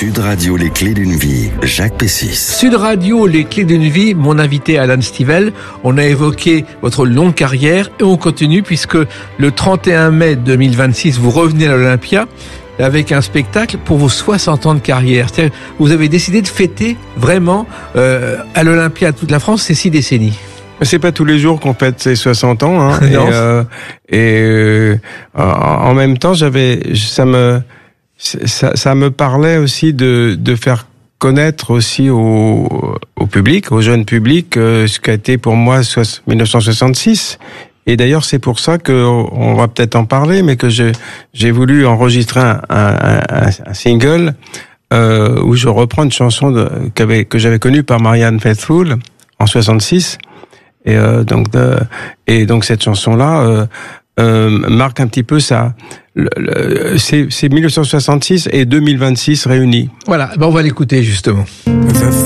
Sud Radio, les clés d'une vie, Jacques Pessis. Sud Radio, les clés d'une vie, mon invité Alan Stivell. On a évoqué votre longue carrière et on continue puisque le 31 mai 2026, vous revenez à l'Olympia avec un spectacle pour vos 60 ans de carrière. C'est-à-dire, vous avez décidé de fêter vraiment à l'Olympia toute la France ces 6 décennies. C'est pas tous les jours qu'on fête ses 60 ans, hein. En même temps, ça me parlait aussi de faire connaître aussi au public, au jeune public, ce qu'a été pour moi 1966. Et d'ailleurs, c'est pour ça que on va peut-être en parler, mais que j'ai voulu enregistrer un single où je reprends une chanson que j'avais connue par Marianne Faithfull en 66. Et donc cette chanson-là marque un petit peu ça. C'est 1966 et 2026 réunis. Voilà, on va l'écouter justement.